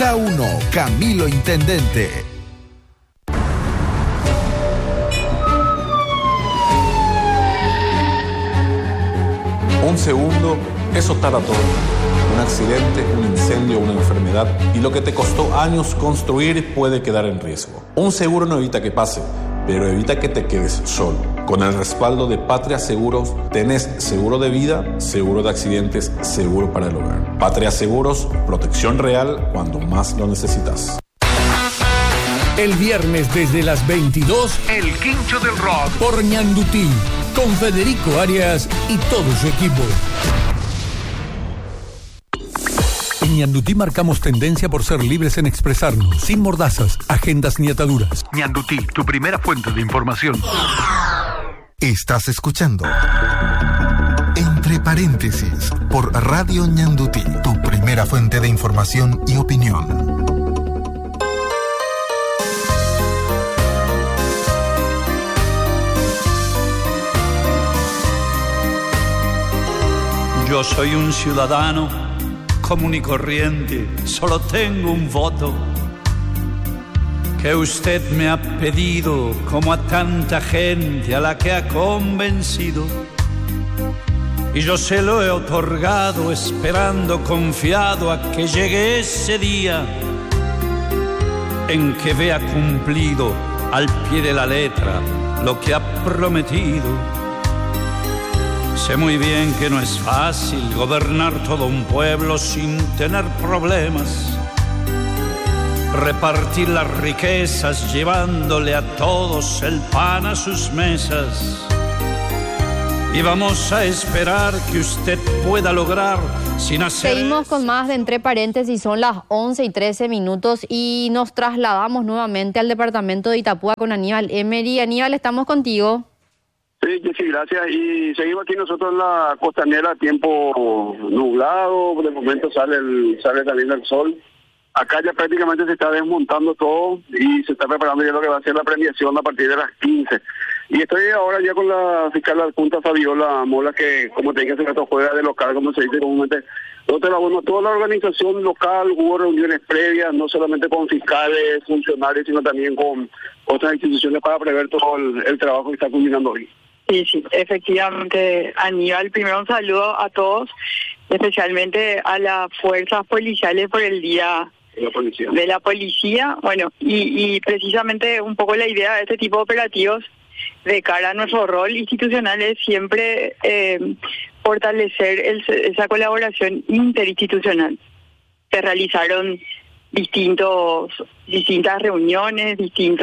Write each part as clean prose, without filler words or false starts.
La 1, Camilo Intendente. Un segundo, eso tarda todo. Un accidente, un incendio, una enfermedad. Y lo que te costó años construir puede quedar en riesgo. Un seguro no evita que pase, pero evita que te quedes solo. Con el respaldo de Patria Seguros, tenés seguro de vida, seguro de accidentes, seguro para el hogar. Patria Seguros, protección real cuando más lo necesitas. El viernes desde las 22, El Quincho del Rock por Ñandutí, con Federico Arias y todo su equipo. En Ñandutí marcamos tendencia por ser libres en expresarnos, sin mordazas, agendas ni ataduras. Ñandutí, tu primera fuente de información. Estás escuchando Entre Paréntesis por Radio Ñandutí, tu primera fuente de información y opinión. Yo soy un ciudadano común y corriente, solo tengo un voto que usted me ha pedido, como a tanta gente a la que ha convencido. Y yo se lo he otorgado, esperando confiado a que llegue ese día en que vea cumplido al pie de la letra lo que ha prometido. Sé muy bien que no es fácil gobernar todo un pueblo sin tener problemas, repartir las riquezas llevándole a todos el pan a sus mesas. Y vamos a esperar que usted pueda lograr sin hacer... Seguimos con más de Entre Paréntesis, son las 11:13 y nos trasladamos nuevamente al departamento de Itapúa con Aníbal Emery. Aníbal, estamos contigo. Sí, gracias. Y seguimos aquí nosotros en la costanera, tiempo nublado, de momento sale también el sol. Acá ya prácticamente se está desmontando todo y se está preparando ya lo que va a ser la premiación a partir de las 15. Y estoy ahora ya con la fiscal adjunta Fabiola Mola, que como te dije, se juega de local, como se dice comúnmente. Toda la organización local, hubo reuniones previas, no solamente con fiscales, funcionarios, sino también con otras instituciones para prever todo el trabajo que está culminando hoy. Sí, efectivamente, Aníbal, primero un saludo a todos, especialmente a las fuerzas policiales por el Día de la Policía. Bueno, y precisamente un poco la idea de este tipo de operativos de cara a nuestro rol institucional es siempre fortalecer esa colaboración interinstitucional. Se realizaron distintas reuniones,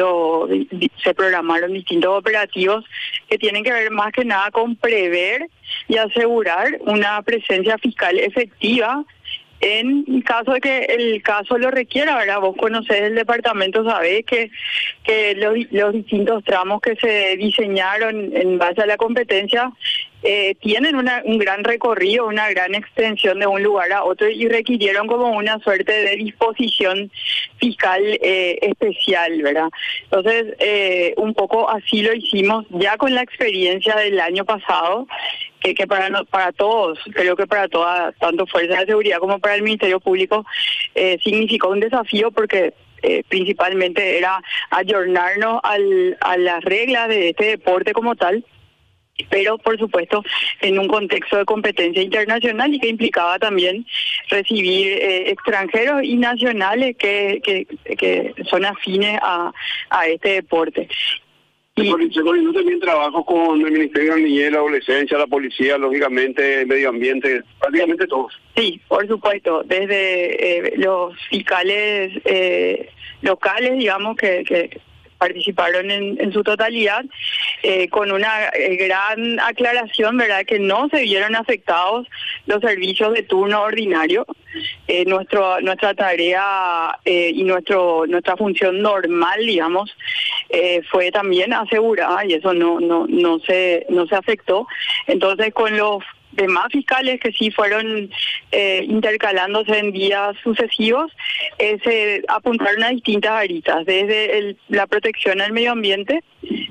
se programaron distintos operativos que tienen que ver más que nada con prever y asegurar una presencia fiscal efectiva en caso de que el caso lo requiera, ¿verdad? Vos conocés el departamento, sabés que los distintos tramos que se diseñaron en base a la competencia tienen un gran recorrido, una gran extensión de un lugar a otro y requirieron como una suerte de disposición fiscal especial, ¿verdad? Entonces, un poco así lo hicimos ya con la experiencia del año pasado, que para todos, creo que para todas, tanto Fuerzas de Seguridad como para el Ministerio Público, significó un desafío porque principalmente era ayornarnos a las reglas de este deporte como tal, pero por supuesto en un contexto de competencia internacional y que implicaba también recibir extranjeros y nacionales que son afines a este deporte. Se coordinó también trabajo con el Ministerio de Niñez, la Adolescencia, la Policía, lógicamente, el Medio Ambiente, prácticamente todos. Sí, por supuesto, desde los fiscales locales, digamos, que participaron en su totalidad, con una gran aclaración, ¿verdad?, que no se vieron afectados los servicios de turno ordinario. Nuestra tarea y nuestra función normal, digamos, fue también asegurada y eso no se afectó. Entonces, con los demás fiscales que sí fueron intercalándose en días sucesivos, se apuntaron a distintas aristas, desde la protección al medio ambiente,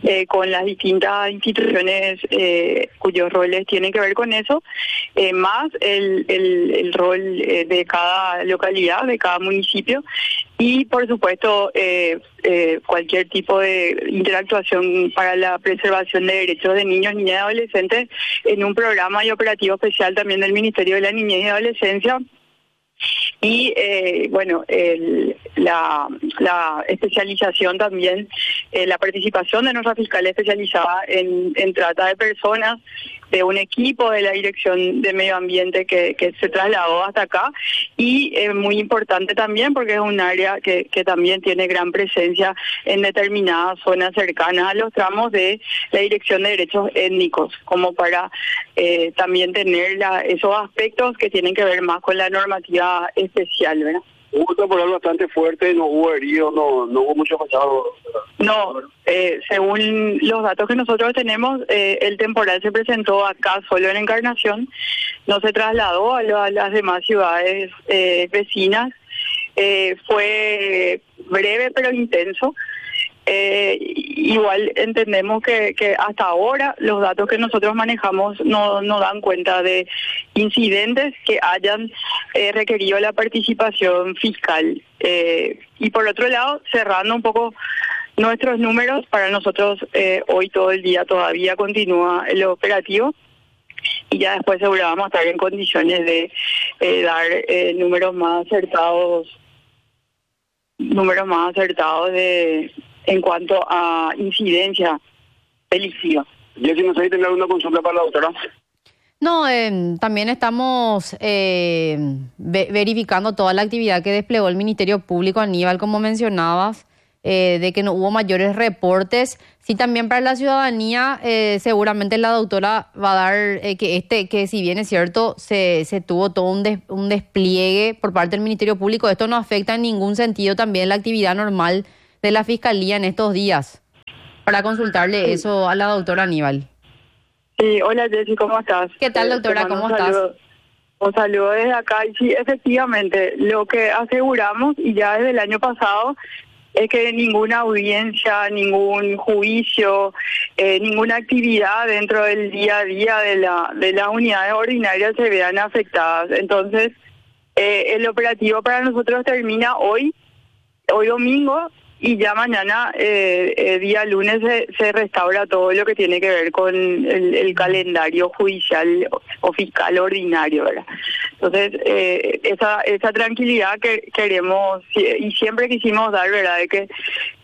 con las distintas instituciones cuyos roles tienen que ver con eso, más el rol de cada localidad, de cada municipio, y por supuesto cualquier tipo de interactuación para la preservación de derechos de niños, niñas y adolescentes en un programa y operativo especial también del Ministerio de la Niñez y Adolescencia. Y la especialización también, la participación de nuestra fiscal especializada en trata de personas, de un equipo de la Dirección de Medio Ambiente que se trasladó hasta acá, y muy importante también porque es un área que también tiene gran presencia en determinadas zonas cercanas a los tramos de la Dirección de Derechos Étnicos, como para también tener esos aspectos que tienen que ver más con la normativa especial, ¿verdad? Hubo un temporal bastante fuerte, no hubo heridos, no hubo mucho pasado. No, según los datos que nosotros tenemos, el temporal se presentó acá solo en Encarnación, no se trasladó a las demás ciudades vecinas, fue breve pero intenso. Igual entendemos que hasta ahora los datos que nosotros manejamos no dan cuenta de incidentes que hayan requerido la participación fiscal. Y por otro lado, cerrando un poco nuestros números, para nosotros hoy todo el día todavía continúa el operativo, y ya después seguro vamos a estar en condiciones de dar números más acertados en cuanto a incidencia delictiva. Jessy, no sé si tendrá una consulta para la doctora. No, también estamos verificando toda la actividad que desplegó el Ministerio Público, Aníbal, como mencionabas, de que no hubo mayores reportes. Sí, también para la ciudadanía, seguramente la doctora va a dar que si bien es cierto, se tuvo todo un despliegue por parte del Ministerio Público, esto no afecta en ningún sentido también la actividad normal de la Fiscalía en estos días, para consultarle eso a la doctora Aníbal. Sí, hola Jessy, ¿cómo estás? ¿Qué tal, doctora? ¿Cómo estás? Un saludo desde acá. Y sí, efectivamente, lo que aseguramos, y ya desde el año pasado, es que ninguna audiencia, ningún juicio, ninguna actividad dentro del día a día de las unidades ordinarias se vean afectadas. Entonces, el operativo para nosotros termina hoy domingo, y ya mañana, día lunes, se restaura todo lo que tiene que ver con el calendario judicial o fiscal ordinario, ¿verdad? Entonces, esa tranquilidad que queremos y siempre quisimos dar, ¿verdad?, de que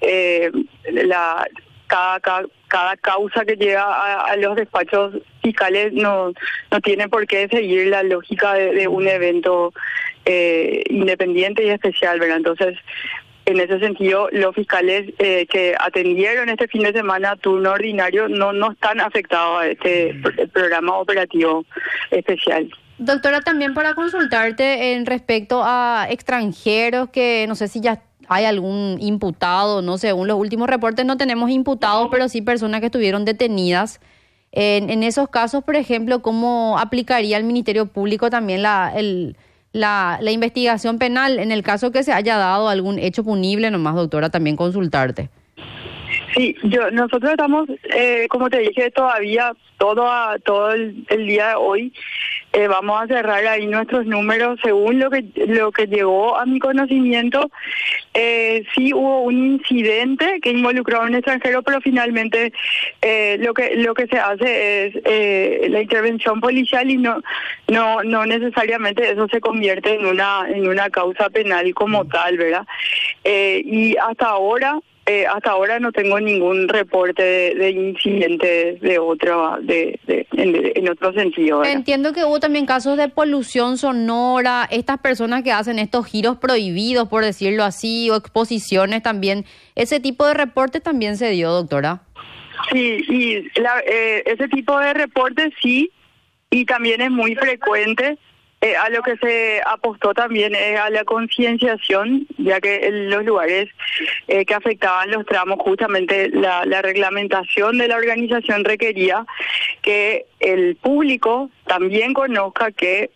cada causa que llega a los despachos fiscales no tiene por qué seguir la lógica de un evento independiente y especial, ¿verdad? Entonces, en ese sentido, los fiscales que atendieron este fin de semana turno ordinario no están afectados a este programa operativo especial. Doctora, también para consultarte en respecto a extranjeros, que no sé si ya hay algún imputado, no sé, según los últimos reportes no tenemos imputados, pero sí personas que estuvieron detenidas. En esos casos, por ejemplo, ¿cómo aplicaría el Ministerio Público también la investigación penal en el caso que se haya dado algún hecho punible? Nomás, doctora, también consultarte. Sí, nosotros estamos, como te dije, todavía todo el día de hoy vamos a cerrar ahí nuestros números según lo que llegó a mi conocimiento. Sí hubo un incidente que involucró a un extranjero, pero finalmente lo que se hace es la intervención policial, y no necesariamente eso se convierte en una causa penal como tal, ¿verdad? Y hasta ahora no tengo ningún reporte de incidentes en otro sentido, ¿verdad? Entiendo que hubo también casos de polución sonora, estas personas que hacen estos giros prohibidos, por decirlo así, o exposiciones también. ¿Ese tipo de reportes también se dio, doctora? Sí, y ese tipo de reportes sí, y también es muy frecuente. A lo que se apostó también es a la concienciación, ya que en los lugares que afectaban los tramos, justamente la reglamentación de la organización requería que el público, también conozca que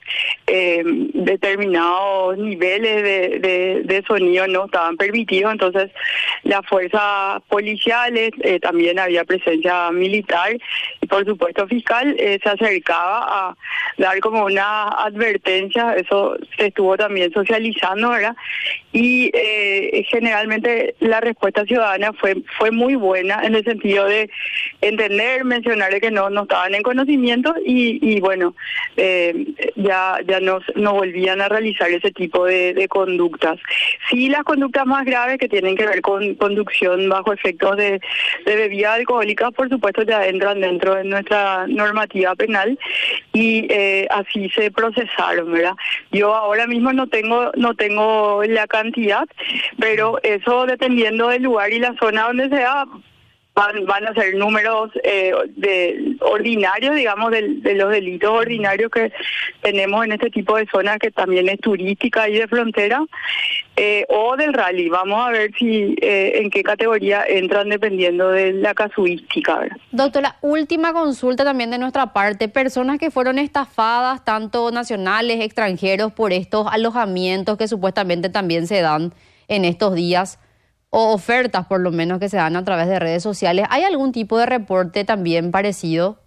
determinados niveles de sonido no estaban permitidos. Entonces las fuerzas policiales, también había presencia militar y por supuesto fiscal, se acercaba a dar como una advertencia. Eso se estuvo también socializando, ¿verdad? Y generalmente la respuesta ciudadana fue muy buena, en el sentido de entender, mencionar que no estaban en conocimiento y bueno, ya no volvían a realizar ese tipo de conductas. Sí, las conductas más graves que tienen que ver con conducción bajo efectos de bebida alcohólica, por supuesto ya entran dentro de nuestra normativa penal y así se procesaron, ¿verdad? Yo ahora mismo no tengo la cantidad, pero eso dependiendo del lugar y la zona donde sea, van a ser números de ordinarios, digamos, de los delitos ordinarios que tenemos en este tipo de zonas, que también es turística y de frontera, o del rally. Vamos a ver si en qué categoría entran dependiendo de la casuística, ¿verdad? Doctora, última consulta también de nuestra parte. Personas que fueron estafadas, tanto nacionales, extranjeros, por estos alojamientos que supuestamente también se dan en estos días, o ofertas por lo menos que se dan a través de redes sociales. ¿Hay algún tipo de reporte también parecido?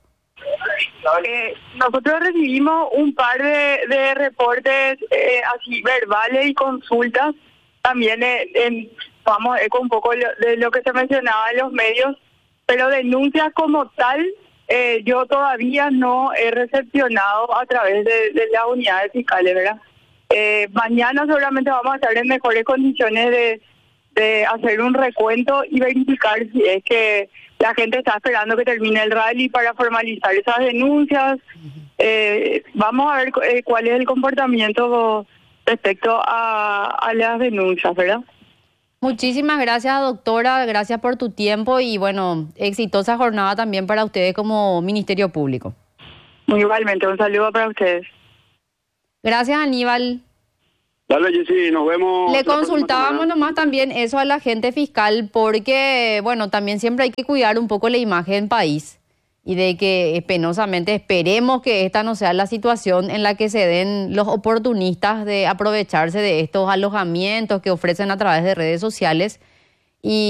Nosotros recibimos un par de reportes así verbales y consultas. También vamos con un poco de lo que se mencionaba en los medios, pero denuncias como tal yo todavía no he recepcionado a través de las unidades fiscales, ¿verdad? Mañana seguramente vamos a estar en mejores condiciones de hacer un recuento y verificar si es que la gente está esperando que termine el rally para formalizar esas denuncias. Vamos a ver cuál es el comportamiento respecto a las denuncias, ¿verdad? Muchísimas gracias, doctora. Gracias por tu tiempo y, bueno, exitosa jornada también para ustedes como Ministerio Público. Igualmente, un saludo para ustedes. Gracias, Aníbal. Dale, Jessy, nos vemos. Le consultábamos nomás también eso a la gente fiscal porque, bueno, también siempre hay que cuidar un poco la imagen país y de que penosamente esperemos que esta no sea la situación en la que se den los oportunistas de aprovecharse de estos alojamientos que ofrecen a través de redes sociales y